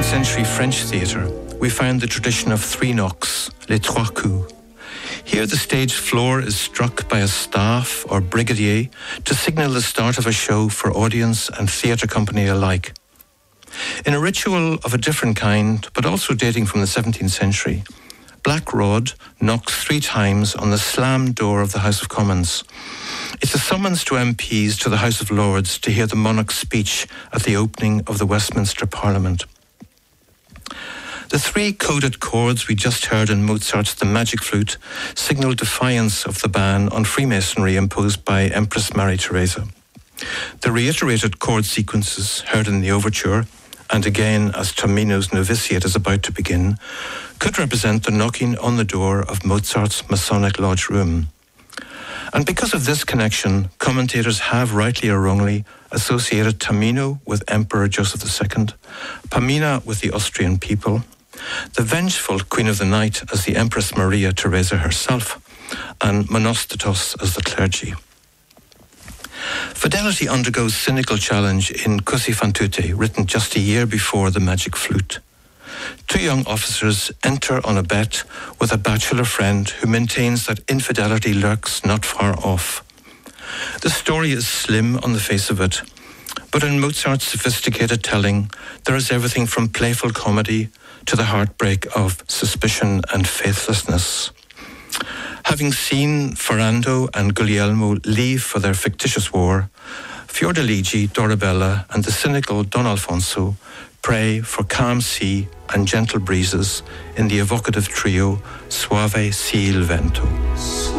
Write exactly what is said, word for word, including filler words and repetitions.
century French theatre, we found the tradition of three knocks, les trois coups. Here the stage floor is struck by a staff or brigadier to signal the start of a show for audience and theatre company alike. In a ritual of a different kind, but also dating from the seventeenth century, Black Rod knocks three times on the slammed door of the House of Commons. It's a summons to M Ps to the House of Lords to hear the monarch's speech at the opening of the Westminster Parliament. The three coded chords we just heard in Mozart's The Magic Flute signal defiance of the ban on Freemasonry imposed by Empress Maria Theresa. The reiterated chord sequences heard in the overture, and again as Tamino's novitiate is about to begin, could represent the knocking on the door of Mozart's Masonic Lodge room. And because of this connection, commentators have, rightly or wrongly, associated Tamino with Emperor Joseph the Second, Pamina with the Austrian people, the vengeful Queen of the Night as the Empress Maria Theresa herself, and Monostatos as the clergy. Fidelity undergoes cynical challenge in Così fan tutte, written just a year before The Magic Flute. Two young officers enter on a bet with a bachelor friend who maintains that infidelity lurks not far off. The story is slim on the face of it, but in Mozart's sophisticated telling, there is everything from playful comedy to the heartbreak of suspicion and faithlessness. Having seen Ferrando and Guglielmo leave for their fictitious war, Fiordiligi, Dorabella, and the cynical Don Alfonso pray for calm sea and gentle breezes in the evocative trio Soave sia il vento.